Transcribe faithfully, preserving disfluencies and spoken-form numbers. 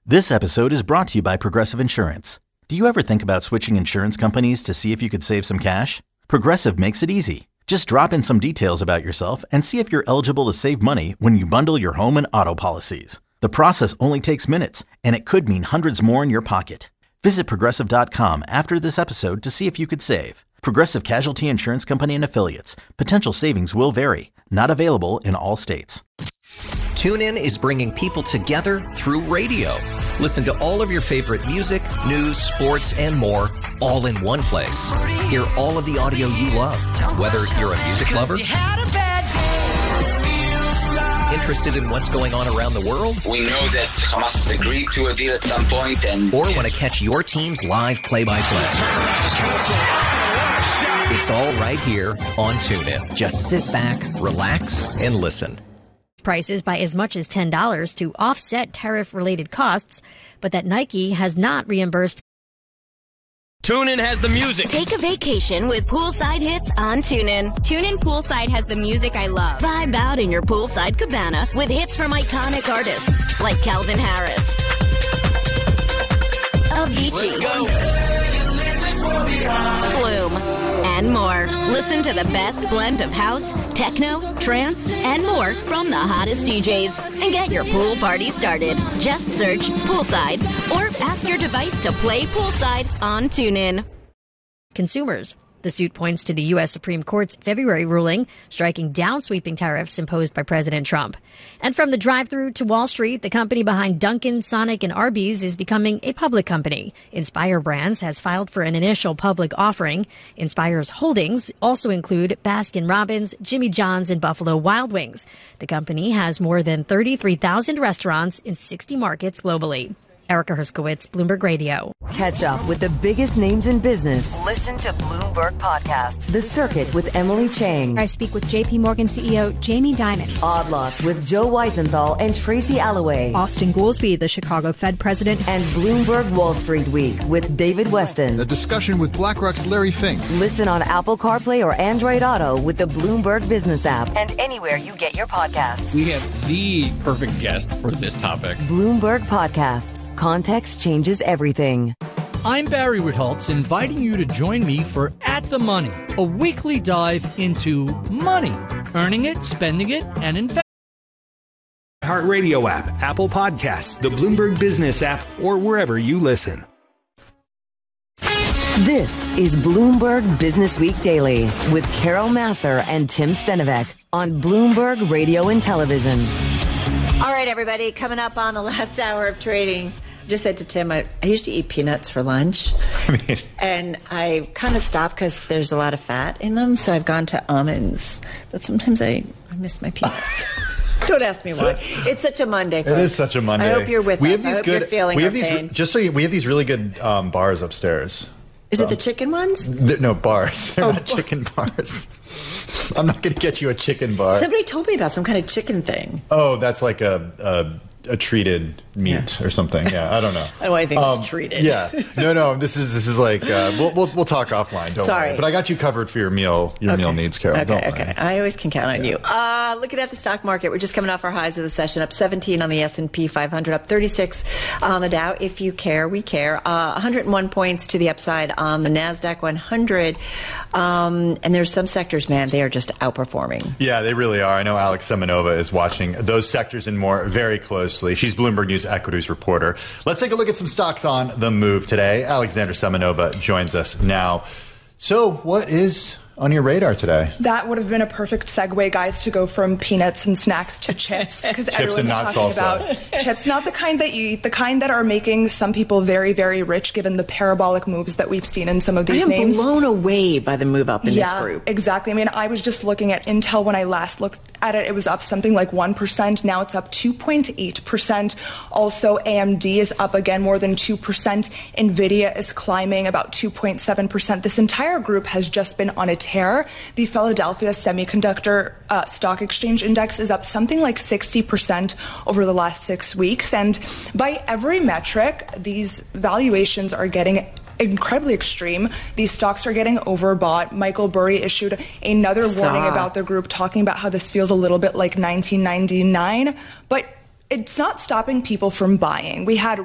This episode is brought to you by Progressive Insurance. Do you ever think about switching insurance companies to see if you could save some cash? Progressive makes it easy. Just drop in some details about yourself and see if you're eligible to save money when you bundle your home and auto policies. The process only takes minutes, and it could mean hundreds more in your pocket. Visit Progressive dot com after this episode to see if you could save. Progressive Casualty Insurance Company and Affiliates. Potential savings will vary. Not available in all states. TuneIn is bringing people together through radio. Listen to all of your favorite music, news, sports, and more, all in one place. Hear all of the audio you love, whether you're a music lover, interested in what's going on around the world, we know that Hamas has agreed to a deal at some point, and or want to catch your team's live play-by-play. It's all right here on TuneIn. Just sit back, relax, and listen. Prices by as much as ten dollars to offset tariff-related costs, but that Nike has not reimbursed. TuneIn has the music. Take a vacation with poolside hits on TuneIn. TuneIn Poolside has the music I love. Vibe out in your poolside cabana with hits from iconic artists like Calvin Harris, Avicii, Flume, and more. Listen to the best blend of house, techno, trance, and more from the hottest D Js. And get your pool party started. Just search Poolside or ask your device to play Poolside on TuneIn. Consumers. The suit points to the U S Supreme Court's February ruling, striking down sweeping tariffs imposed by President Trump. And from the drive-thru to Wall Street, the company behind Dunkin', Sonic, and Arby's is becoming a public company. Inspire Brands has filed for an initial public offering. Inspire's holdings also include Baskin-Robbins, Jimmy John's, and Buffalo Wild Wings. The company has more than thirty-three thousand restaurants in sixty markets globally. Erica Herskowitz, Bloomberg Radio. Catch up with the biggest names in business. Listen to Bloomberg Podcasts. The Circuit with Emily Chang. I speak with J P Morgan C E O Jamie Dimon. Odd Lots with Joe Weisenthal and Tracy Alloway. Austin Goolsbee, the Chicago Fed president. And Bloomberg Wall Street Week with David Weston. A discussion with BlackRock's Larry Fink. Listen on Apple CarPlay or Android Auto with the Bloomberg Business app. And anywhere you get your podcasts. We have the perfect guest for this topic. Bloomberg Podcasts. Context changes everything. I'm Barry Ritholtz, inviting you to join me for At the Money, a weekly dive into money, earning it, spending it, and investing. Heart Radio app, Apple Podcasts, the Bloomberg Business app, or wherever you listen. This is Bloomberg Business Week Daily with Carol Masser and Tim Stenovec on Bloomberg Radio and Television. All right, everybody, coming up on the last hour of trading. I just said to Tim, I, I usually eat peanuts for lunch. I mean, and I kind of stopped because there's a lot of fat in them, so I've gone to almonds. But sometimes I, I miss my peanuts. Don't ask me why. It's such a Monday, folks. It is such a Monday. I hope you're with we us. Have these I hope good, you're feeling we have our these, pain. Just so you, we have these really good um, bars upstairs. Is so. it the chicken ones? The, no, bars. They're oh, not chicken bars. I'm not going to get you a chicken bar. Somebody told me about some kind of chicken thing. Oh, that's like a... a a treated meat yeah. or something. Yeah, I don't know. I don't want anything um, that's treated. Yeah. No, no, this is this is like, uh, we'll, we'll we'll talk offline. Don't Sorry. worry. But I got you covered for your meal, your okay. meal needs, Carol. Okay, don't okay. worry. I always can count on you. Uh, looking at the stock market, we're just coming off our highs of the session, up seventeen on the S and P five hundred, up thirty-six on the Dow. If you care, we care. Uh, one hundred one points to the upside on the NASDAQ one hundred. Um, and there's some sectors, man, they are just outperforming. Yeah, they really are. I know Alex Semenova is watching those sectors and more very closely. She's Bloomberg News equities reporter. Let's take a look at some stocks on the move today. Alexandra Semenova joins us now. So what is on your radar today? That would have been a perfect segue, guys, to go from peanuts and snacks to chips, because everyone's and not talking salsa. about chips, not the kind that you eat, the kind that are making some people very, very rich, given the parabolic moves that we've seen in some of these I am names. blown away by the move up in yeah, this group. Exactly. I mean, I was just looking at Intel when I last looked at it. It was up something like one percent. Now it's up two point eight percent. Also, A M D is up again more than two percent. NVIDIA is climbing about two point seven percent. This entire group has just been on a tear. The Philadelphia Semiconductor uh, Stock Exchange Index is up something like sixty percent over the last six weeks. And by every metric, these valuations are getting incredibly extreme. These stocks are getting overbought. Michael Burry issued another Saw. warning about the group, talking about how this feels a little bit like nineteen ninety-nine. But it's not stopping people from buying. We had